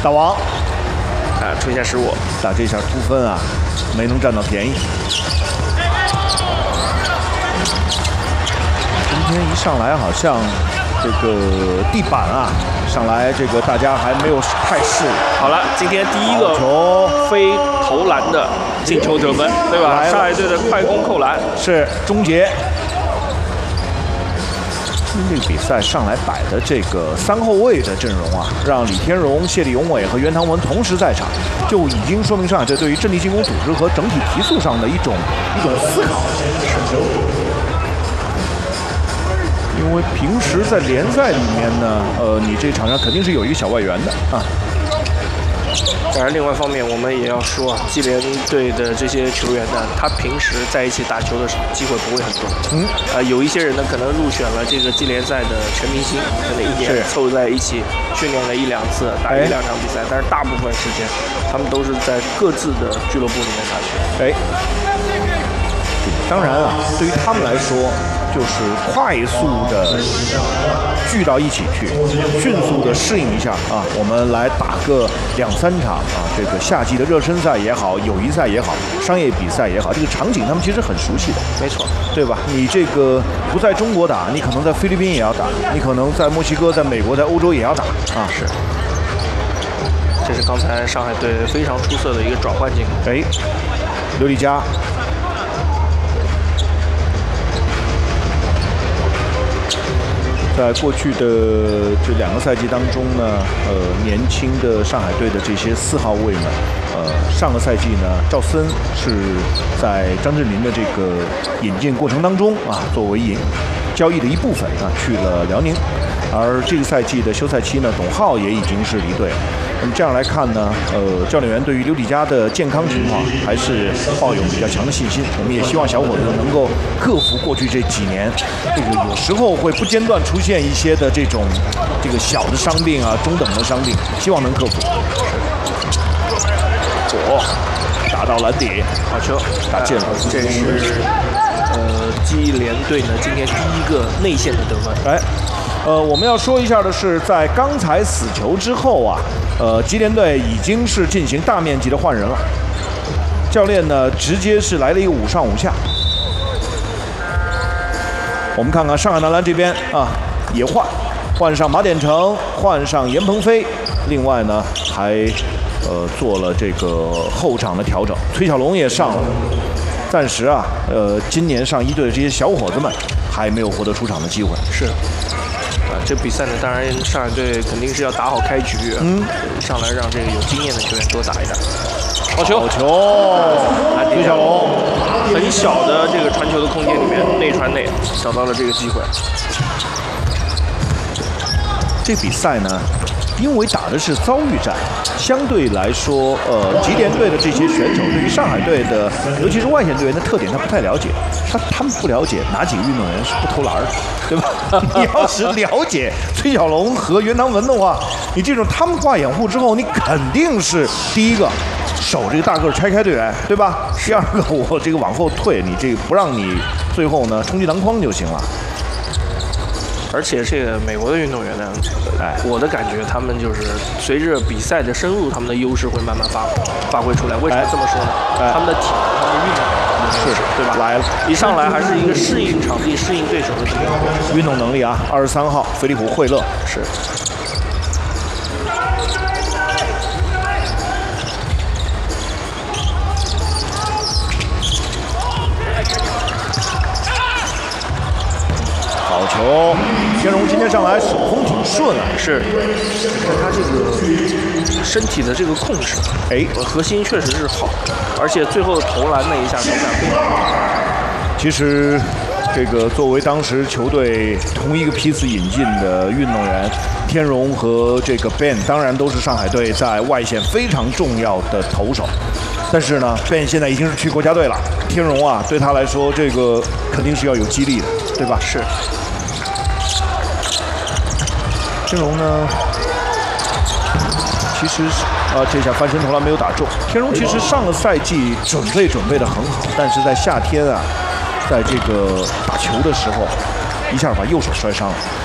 大王， 出一下失误， 打这下突分啊，没能占到便宜。今天一上来好像这个地板啊，上来这个大家还没有太适应。 好了，今天第一个球非投篮的进球得分，对吧？上海队的快攻扣篮是终结。这个比赛上来摆的这个3后卫的阵容啊，让李天荣、谢立永伟和袁唐文同时在场，就已经说明上海队对于阵地进攻组织和整体提速上的一种思考。因为平时在联赛里面呢，你这场上肯定是有一个小外援的啊。 当然，另外一方面我们也要说，季联队的这些球员呢，他平时在一起打球的机会不会很多。有一些人呢，可能入选了这个季联赛的全明星，可能一年凑在一起训练了1、2次，打1、2场比赛，但是大部分时间他们都是在各自的俱乐部里面打球。 当然啊，对于他们来说，就是快速的聚到一起去，迅速的适应一下啊。我们来打个2、3场啊，这个夏季的热身赛也好，友谊赛也好，商业比赛也好，这个场景他们其实很熟悉的。 没错， 对吧？你这个不在中国打，你可能在菲律宾也要打，你可能在墨西哥、在美国、在欧洲也要打啊。 是。这是刚才上海队非常出色的一个转换进攻。 刘丽佳。在过去的这2个赛季当中呢，年轻的上海队的这些4号位们，上个赛季呢，赵森是在张镇麟的这个引进过程当中啊，作为交易的一部分啊，去了辽宁。而这个赛季的休赛期呢，董浩也已经是离队了。那么这样来看呢，教练员对于刘礼佳的健康情况还是抱有比较强的信心。我们也希望小伙子能够克服过去这几年，这个有时候会不间断出现一些的这个小的伤病啊，中等的伤病，希望能克服。打到篮底， 好球， 打进了。 这是季联队呢今天第一个内线的得分。 我们要说一下的是，在刚才死球之后啊，吉联队已经是进行大面积的换人了。教练呢，直接是来了一个5上5下。我们看看上海男篮这边啊，也换上马典成，换上严鹏飞，另外呢还做了这个后场的调整，崔小龙也上了。暂时啊，今年上1队的这些小伙子们还没有获得出场的机会。 是。这比赛呢，当然上海队肯定是要打好开局，上来让这个有经验的球员多打一打。好球！崔小龙很小的这个传球的空间里面内传内找到了这个机会。 这比赛呢，因为打的是遭遇战，相对来说，吉联队的这些选手对于上海队的，尤其是外线队员的特点，他不太了解。他们不了解哪几个运动员是不投篮的，对吧？你要是了解崔小龙和袁唐文的话，你这种他们挂掩护之后，你肯定是第一个守这个大个拆开队员，对吧？第二个我这个往后退，你这个不让你最后呢冲击篮筐就行了。 而且这个美国的运动员呢，我的感觉他们就是随着比赛的深入，他们的优势会慢慢发挥出来。为什么这么说呢？他们的体能、他们的运动是，对吧？来了，一上来还是一个适应场地、适应对手的这个运动能力啊。23号菲利普·惠勒是。 好球！天荣今天上来手风挺顺啊， 是。看他这个身体的这个控制，核心确实是好，而且最后投篮那一下手感非常好。 其实，这个作为当时球队同一个批次引进的运动员，天荣和这个 Ben 当然都是上海队在外线非常重要的投手。但是呢 ，Ben 现在已经是去国家队了，天荣啊，对他来说这个肯定是要有激励的，对吧？ 是。 天荣呢，其实这下翻身投篮没有打中。天荣其实上个赛季准备得很好，但是在夏天啊，在这个打球的时候，一下把右手摔伤了。